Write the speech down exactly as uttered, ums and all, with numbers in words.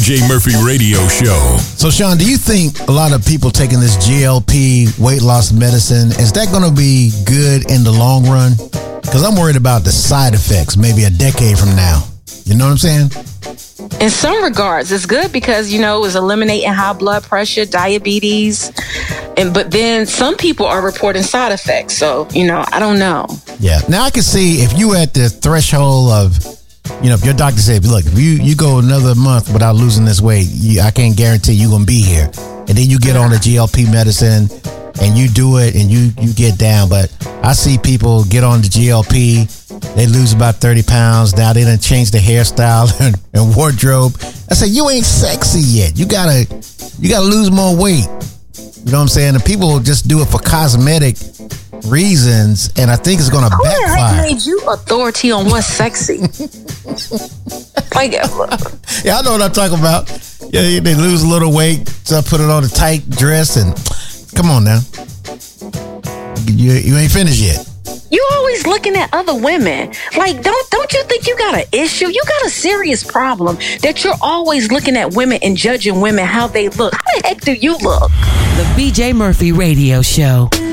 J Murphy Radio Show. So, Sean, do you think a lot of people taking this G L P weight loss medicine, is that going to be good in the long run? Because I'm worried about the side effects maybe a decade from now. You know what I'm saying? In some regards, it's good because, you know, it's eliminating high blood pressure, diabetes. And but then some people are reporting side effects. So, you know, I don't know. Yeah. Now, I can see if you at the threshold of, you know, if your doctor said, look, if you, you go another month without losing this weight, you, I can't guarantee you're going to be here. And then you get on the G L P medicine and you do it and you, you get down. But I see people get on the G L P, they lose about thirty pounds. Now they done changed the hairstyle and, and wardrobe. I say, you ain't sexy yet. You gotta, you gotta lose more weight. You know what I'm saying? And people just do it for cosmetic reasons, and I think it's gonna backfire. Who made you authority on what's sexy? Like, yeah, I know what I'm talking about. Yeah, they lose a little weight, so I put it on a tight dress, and come on now, you you ain't finished yet. You always looking at other women. Like, don't don't you think you got an issue? You got a serious problem that you're always looking at women and judging women how they look. How the heck do you look? The B J Murphy Radio Show.